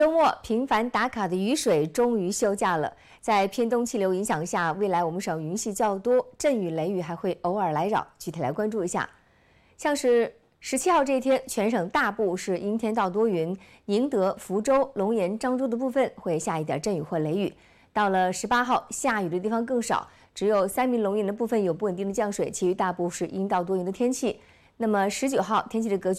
周末频繁打卡的雨水终于休假了。在偏东气流影响下，未来我们省云系较多，阵雨雷雨还会偶尔来扰。具体来关注一下，像是17号这一天，全省大部是阴天到多云，宁德、福州、龙岩、漳州的部分会下一点阵雨或雷雨。到了18号，下雨的地方更少，只有3名龙岩的部分有不稳定的降水，其余大部是阴到多云的天气。那么19号天气的格局。